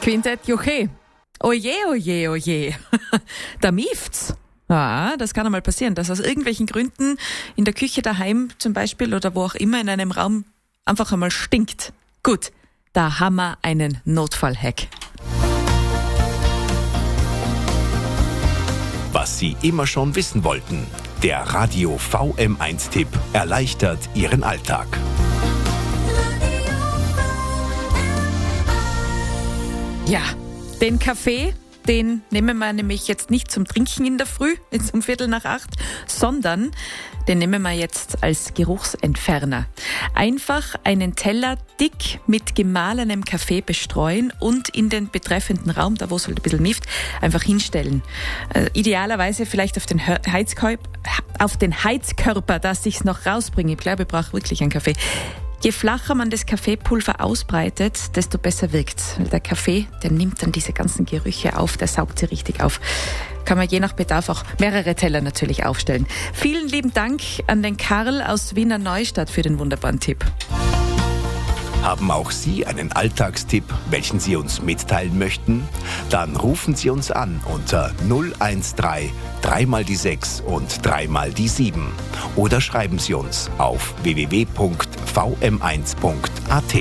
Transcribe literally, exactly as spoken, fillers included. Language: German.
Quintett Juche. Oje, oje, oje. Da mieft's. Ja, das kann einmal passieren, dass aus irgendwelchen Gründen in der Küche daheim zum Beispiel oder wo auch immer in einem Raum einfach einmal stinkt. Gut, da haben wir einen Notfallhack. Was Sie immer schon wissen wollten. Der Radio V M eins Tipp erleichtert Ihren Alltag. Ja, den Kaffee, den nehmen wir nämlich jetzt nicht zum Trinken in der Früh, jetzt um Viertel nach acht, sondern den nehmen wir jetzt als Geruchsentferner. Einfach einen Teller dick mit gemahlenem Kaffee bestreuen und in den betreffenden Raum, da wo es halt ein bisschen mieft, einfach hinstellen. Äh, idealerweise vielleicht auf den Heizkörper, auf den Heizkörper, dass ich's noch rausbringe. Ich glaube, ich brauche wirklich einen Kaffee. Je flacher man das Kaffeepulver ausbreitet, desto besser wirkt's. Der Kaffee, der nimmt dann diese ganzen Gerüche auf, der saugt sie richtig auf. Kann man je nach Bedarf auch mehrere Teller natürlich aufstellen. Vielen lieben Dank an den Karl aus Wiener Neustadt für den wunderbaren Tipp. Haben auch Sie einen Alltagstipp, welchen Sie uns mitteilen möchten? Dann rufen Sie uns an unter null eins drei, drei mal die sechs und drei mal die sieben. Oder schreiben Sie uns auf w w w punkt v m eins punkt a t.